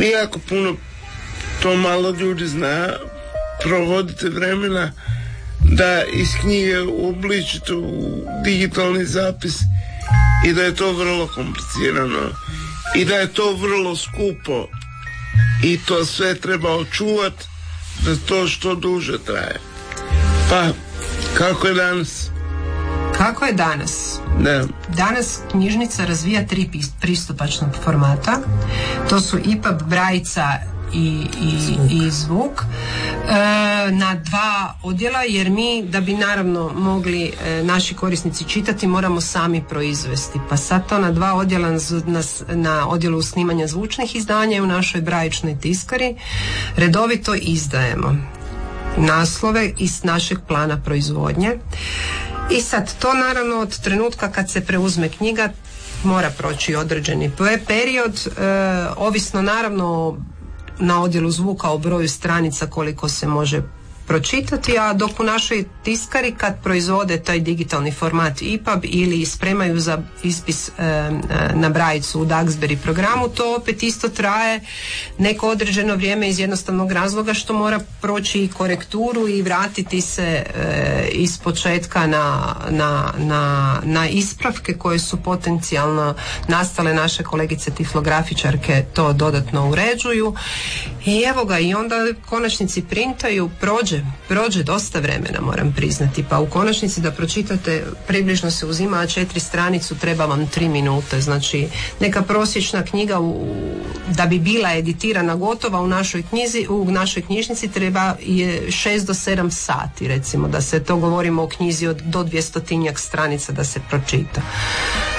Vi jako puno, to malo ljudi zna, provodite vremena da iz knjige uobličite u digitalni zapis i da je to vrlo komplicirano i da je to vrlo skupo i to sve treba očuvati da to što duže traje. Pa, kako je danas? Kako je danas? Da. Danas knjižnica razvija 3 pristupačna formata. To su EPUB, brajica i zvuk na 2 odjela, jer mi da bi naravno mogli naši korisnici čitati moramo sami proizvesti, pa sad to na 2 odjela na odjelu snimanja zvučnih izdanja i u našoj brajičnoj tiskari redovito izdajemo naslove iz našeg plana proizvodnje. I sad to naravno od trenutka kad se preuzme knjiga mora proći određeni period, ovisno naravno na odjelu zvuka o broju stranica koliko se može pročitati, a dok u našoj tiskari kad proizvode taj digitalni format EPUB ili spremaju za ispis na brajicu u Duxbury programu, to opet isto traje neko određeno vrijeme iz jednostavnog razloga što mora proći i korekturu i vratiti se iz početka na ispravke koje su potencijalno nastale. Naše kolegice tiflografičarke to dodatno uređuju i evo ga, i onda konačnici printaju, prođe dosta vremena, moram priznati, pa u konačnici da pročitate približno se uzima 4 stranicu, treba vam 3 minute, znači neka prosječna knjiga da bi bila editirana gotova u našoj knjižnici treba je 6 do 7 sati, recimo, da se to govorimo o knjizi do 200 stranica da se pročita.